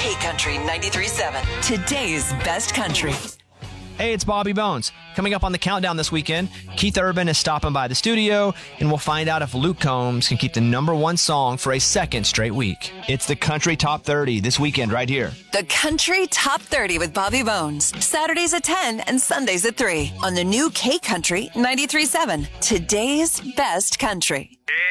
K Country 93.7. Today's best country. Hey, it's Bobby Bones. Coming up on the countdown this weekend, Keith Urban is stopping by the studio, and we'll find out if Luke Combs can keep the #1 song for a second straight week. It's the Country Top 30 this weekend right here. The Country Top 30 with Bobby Bones. Saturdays at 10 and Sundays at 3 on the new K Country 93.7. Today's best country.